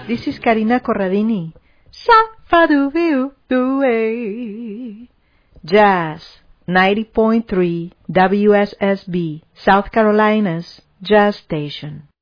This is Karina Corradini. Sa-fa-do-do-do-ay. Jazz 90.3 WSSB, South Carolina's Jazz Station.